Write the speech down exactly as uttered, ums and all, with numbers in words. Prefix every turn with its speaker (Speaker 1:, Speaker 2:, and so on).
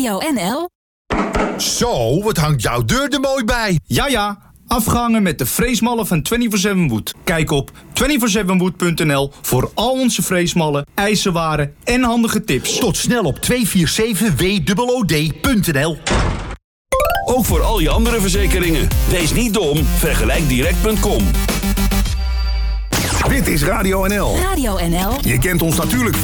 Speaker 1: Radio N L.
Speaker 2: Zo, wat hangt jouw deur er mooi bij.
Speaker 3: Ja, ja. Afgehangen met de freesmallen van vierentwintig zeven Wood. Kijk op vierentwintig zeven wood punt n l voor al onze freesmallen, ijzerwaren en handige tips.
Speaker 2: Tot snel op tweehonderdzevenenveertig w o d punt n l.
Speaker 4: Ook voor al je andere verzekeringen. Wees niet dom, vergelijk direct punt com.
Speaker 5: Dit is Radio N L.
Speaker 1: Radio N L.
Speaker 5: Je kent ons natuurlijk